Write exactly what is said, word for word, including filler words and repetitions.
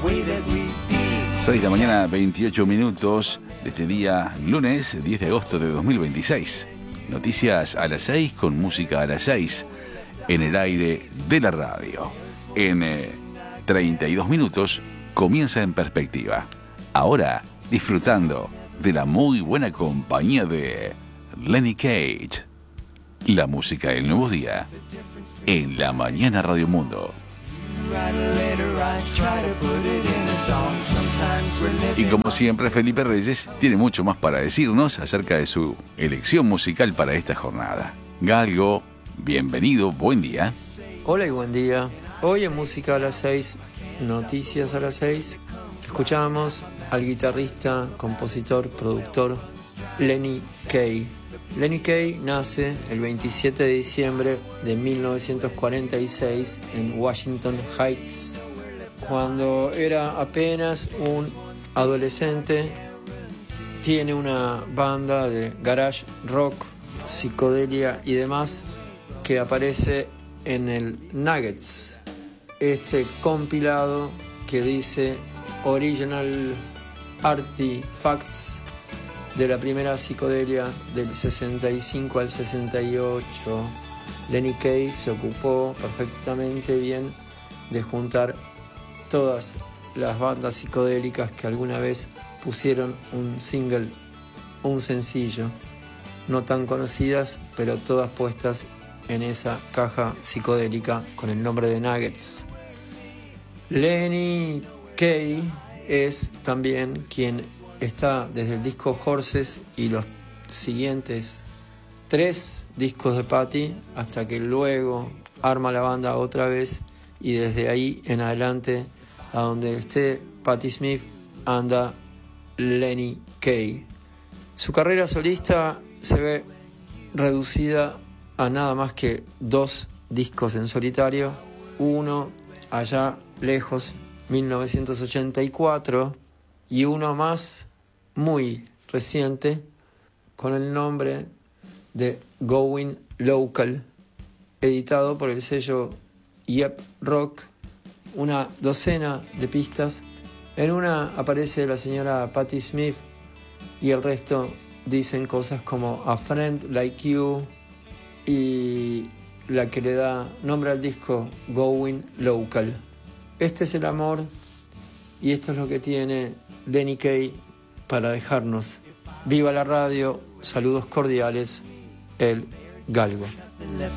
seis de la mañana, veintiocho minutos de este día, lunes diez de agosto de dos mil veintiséis. Noticias a las seis con música a las seis en el aire de la radio. En eh, treinta y dos minutos comienza En Perspectiva. Ahora disfrutando de la muy buena compañía de Lenny Cage. La música del nuevo día en la mañana Radio Mundo. Y como siempre, Felipe Reyes tiene mucho más para decirnos acerca de su elección musical para esta jornada. Galgo, bienvenido, buen día. Hola y buen día. Hoy en Música a las seis, Noticias a las seis, escuchamos al guitarrista, compositor, productor Lenny Kaye. Lenny Kaye nace el veintisiete de diciembre de mil novecientos cuarenta y seis en Washington Heights. Cuando era apenas un adolescente, tiene una banda de garage rock, psicodelia y demás que aparece en el Nuggets, este compilado que dice Original Artifacts de la primera psicodelia del sesenta y cinco al sesenta y ocho. Lenny Kaye se ocupó perfectamente bien de juntar todas las bandas psicodélicas que alguna vez pusieron un single, un sencillo, no tan conocidas, pero todas puestas en esa caja psicodélica con el nombre de Nuggets. Lenny Kaye es también quien está desde el disco Horses y los siguientes tres discos de Patti hasta que luego arma la banda otra vez, y desde ahí en adelante, a donde esté Patti Smith, anda Lenny Kaye. Su carrera solista se ve reducida a nada más que dos discos en solitario, uno allá lejos, mil novecientos ochenta y cuatro, y uno más muy reciente con el nombre de Going Local, editado por el sello Yep Rock, una docena de pistas. En una aparece la señora Patti Smith y el resto dicen cosas como A Friend Like You, y la que le da nombre al disco, Going Local. Este es el amor y esto es lo que tiene Lenny Kaye para dejarnos. Viva la radio, saludos cordiales, el Galgo.